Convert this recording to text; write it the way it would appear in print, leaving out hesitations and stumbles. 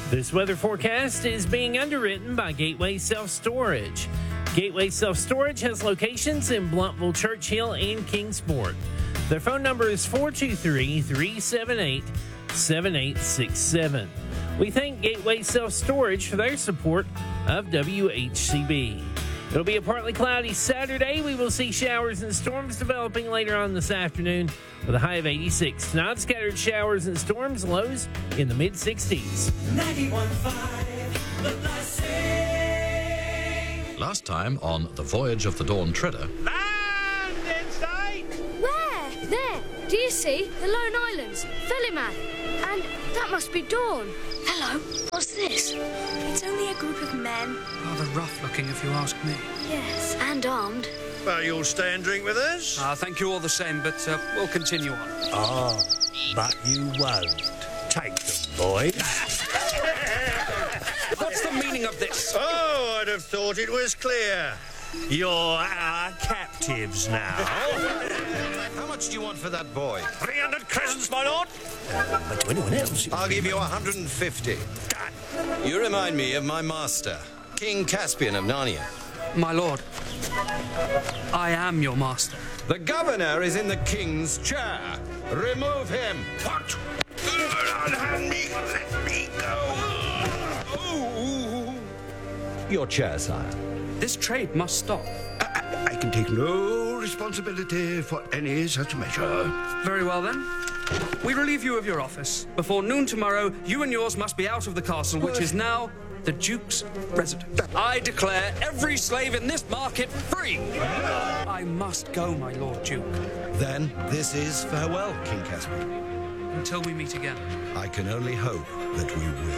This weather forecast is being underwritten by Gateway Self-Storage. Gateway Self-Storage has locations in Blountville, Churchill, and Kingsport. Their phone number is 423-378-7867. We thank Gateway Self-Storage for their support of WHCB. It'll be a partly cloudy Saturday. We will see showers and storms developing later on this afternoon with a high of 86. Tonight, scattered showers and storms, lows in the mid-60s. 91.5, The Blessing. Last time on The Voyage of the Dawn Treader. Land in sight! Where? There. Do you see? The Lone Islands. Fellyman. And that must be Dawn. Hello. What's this? It's only a group of men. Rather rough looking, if you ask me. Yes. And armed. Well, you'll stay and drink with us? Thank you all the same, but we'll continue on. Oh, but you won't. Take them, boys. What's the meaning of this? Oh, I'd have thought it was clear. You're our captives now. How much do you want for that boy? 300 crescents, my lord. But to anyone else... I'll give you 150. You remind me of my master, King Caspian of Narnia. My lord, I am your master. The governor is in the king's chair. Remove him. What? Let me go. Your chair, sire. This trade must stop. I can take no responsibility for any such measure. Very well, then. We relieve you of your office. Before noon tomorrow, you and yours must be out of the castle, which is now the Duke's residence. I declare every slave in this market free. I must go, my Lord Duke. Then this is farewell, King Caspian. Until we meet again. I can only hope that we will.